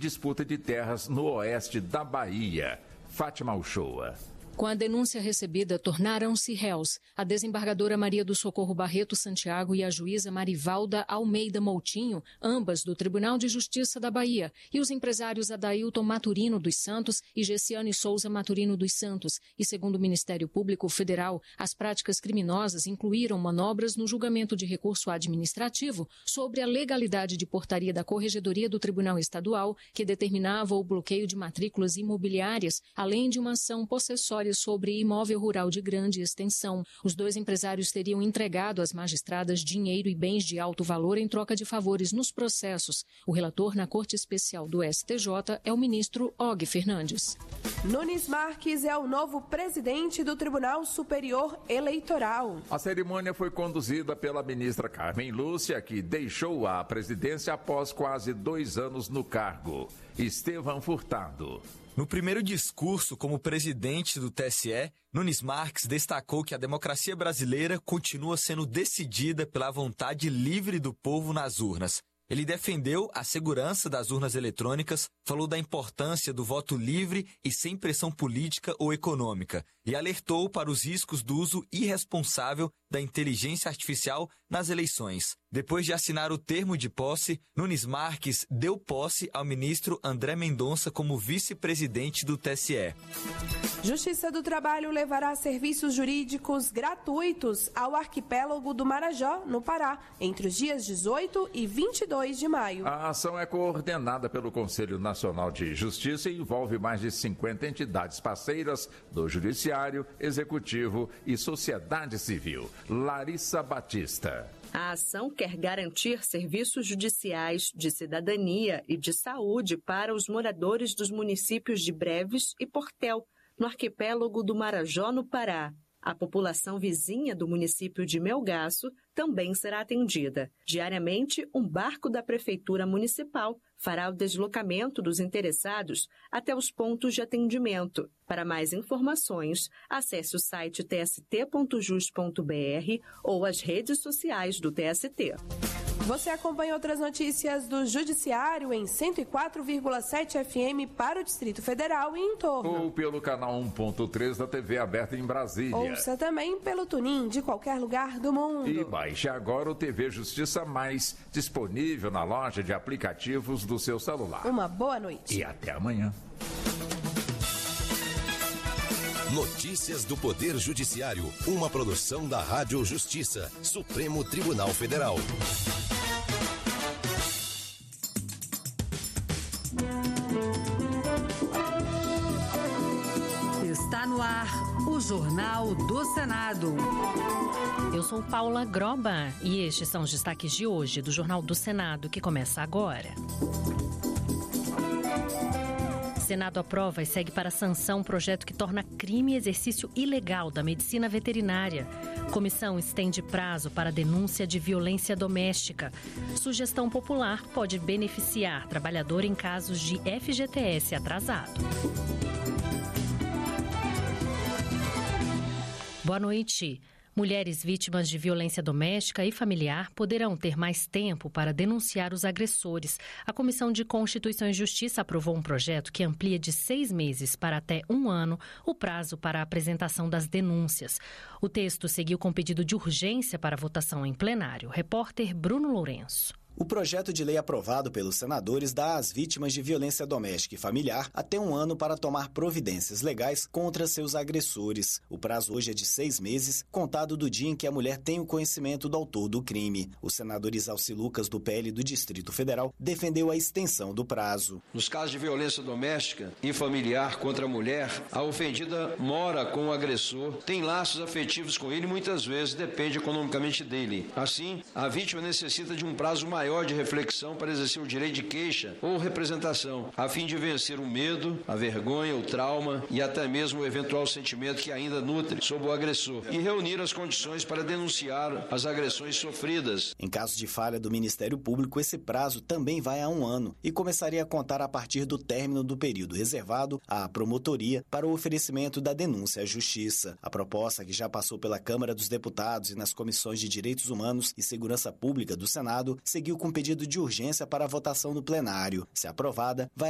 disputa de terras no oeste da Bahia. Fátima Uchoa. Com a denúncia recebida, tornaram-se réus a desembargadora Maria do Socorro Barreto Santiago e a juíza Marivalda Almeida Moutinho, ambas do Tribunal de Justiça da Bahia, e os empresários Adailton Maturino dos Santos e Gessiane Souza Maturino dos Santos. E segundo o Ministério Público Federal, as práticas criminosas incluíram manobras no julgamento de recurso administrativo sobre a legalidade de portaria da Corregedoria do Tribunal Estadual, que determinava o bloqueio de matrículas imobiliárias, além de uma ação possessória sobre imóvel rural de grande extensão. Os dois empresários teriam entregado às magistradas dinheiro e bens de alto valor em troca de favores nos processos. O relator na Corte Especial do STJ é o ministro Og Fernandes. Nunes Marques é o novo presidente do Tribunal Superior Eleitoral. A cerimônia foi conduzida pela ministra Carmen Lúcia, que deixou a presidência após quase 2 anos no cargo. Estevão Furtado. No primeiro discurso como presidente do TSE, Nunes Marques destacou que a democracia brasileira continua sendo decidida pela vontade livre do povo nas urnas. Ele defendeu a segurança das urnas eletrônicas, falou da importância do voto livre e sem pressão política ou econômica e alertou para os riscos do uso irresponsável da inteligência artificial nas eleições. Depois de assinar o termo de posse, Nunes Marques deu posse ao ministro André Mendonça como vice-presidente do TSE. Justiça do Trabalho levará serviços jurídicos gratuitos ao arquipélago do Marajó, no Pará, entre os dias 18 e 22 de maio. A ação é coordenada pelo Conselho Nacional de Justiça e envolve mais de 50 entidades parceiras do Judiciário, Executivo e Sociedade Civil. Larissa Batista. A ação quer garantir serviços judiciais, de cidadania e de saúde para os moradores dos municípios de Breves e Portel, no arquipélago do Marajó, no Pará. A população vizinha do município de Melgaço também será atendida. Diariamente, um barco da Prefeitura Municipal fará o deslocamento dos interessados até os pontos de atendimento. Para mais informações, acesse o site tst.jus.br ou as redes sociais do TST. Você acompanha outras notícias do Judiciário em 104,7 FM para o Distrito Federal e em torno. Ou pelo canal 1.3 da TV aberta em Brasília. Ouça também pelo TuneIn de qualquer lugar do mundo. E baixe agora o TV Justiça Mais, disponível na loja de aplicativos do seu celular. Uma boa noite. E até amanhã. Notícias do Poder Judiciário, uma produção da Rádio Justiça, Supremo Tribunal Federal. Está no ar o Jornal do Senado. Eu sou Paula Groba e estes são os destaques de hoje do Jornal do Senado, que começa agora. Senado aprova e segue para sanção um projeto que torna crime exercício ilegal da medicina veterinária. Comissão estende prazo para denúncia de violência doméstica. Sugestão popular pode beneficiar trabalhador em casos de FGTS atrasado. Boa noite. Mulheres vítimas de violência doméstica e familiar poderão ter mais tempo para denunciar os agressores. A Comissão de Constituição e Justiça aprovou um projeto que amplia de 6 meses para até 1 ano o prazo para a apresentação das denúncias. O texto seguiu com pedido de urgência para votação em plenário. Repórter Bruno Lourenço. O projeto de lei aprovado pelos senadores dá às vítimas de violência doméstica e familiar até 1 ano para tomar providências legais contra seus agressores. O prazo hoje é de 6 meses, contado do dia em que a mulher tem o conhecimento do autor do crime. O senador Isalci Lucas, do PL do Distrito Federal, defendeu a extensão do prazo. Nos casos de violência doméstica e familiar contra a mulher, a ofendida mora com o agressor, tem laços afetivos com ele e muitas vezes depende economicamente dele. Assim, a vítima necessita de um prazo maior de reflexão para exercer o direito de queixa ou representação, a fim de vencer o medo, a vergonha, o trauma e até mesmo o eventual sentimento que ainda nutre sobre o agressor e reunir as condições para denunciar as agressões sofridas. Em caso de falha do Ministério Público, esse prazo também vai a 1 ano e começaria a contar a partir do término do período reservado à promotoria para o oferecimento da denúncia à Justiça. A proposta, que já passou pela Câmara dos Deputados e nas comissões de Direitos Humanos e Segurança Pública do Senado, seguiu com pedido de urgência para a votação no plenário. Se aprovada, vai